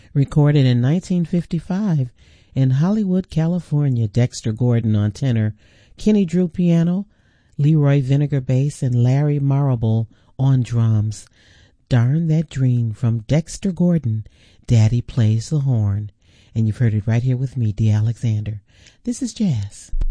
Recorded in 1955 in Hollywood, California. Dexter Gordon on tenor, Kenny Drew piano, Leroy Vinegar bass, and Larry Marable on drums. Darn That Dream from Dexter Gordon, Daddy Plays the Horn. And you've heard it right here with me, Dee Alexander. This is Jazz.